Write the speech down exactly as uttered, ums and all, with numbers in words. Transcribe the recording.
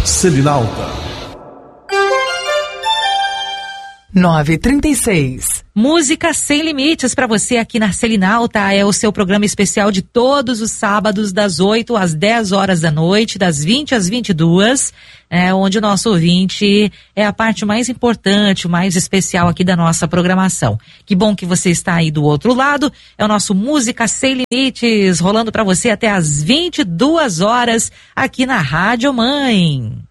Selinalta. nove e trinta e seis. Música Sem Limites para você aqui na Selinalta. É o seu programa especial de todos os sábados, das oito às dez horas da noite, das vinte às vinte e duas, é, onde o nosso ouvinte é a parte mais importante, o mais especial aqui da nossa programação. Que bom que você está aí do outro lado. É o nosso Música Sem Limites, rolando para você até às vinte e duas horas aqui na Rádio Mãe.